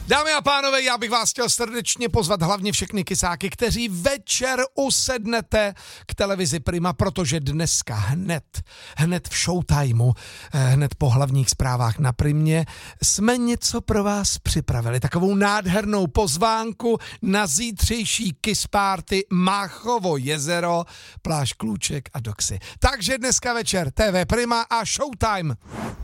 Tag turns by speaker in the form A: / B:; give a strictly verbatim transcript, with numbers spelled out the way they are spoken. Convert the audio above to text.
A: Dámy a pánové, já bych vás chtěl srdečně pozvat, hlavně všechny kysáky, kteří večer usednete k televizi Prima, protože dneska hned, hned v showtimeu, hned po hlavních zprávách na Primě, jsme něco pro vás připravili. Takovou nádhernou pozvánku na zítřejší kiss party Máchovo jezero, pláž Klůček a Doxy. Takže dneska večer T V Prima a Showtime.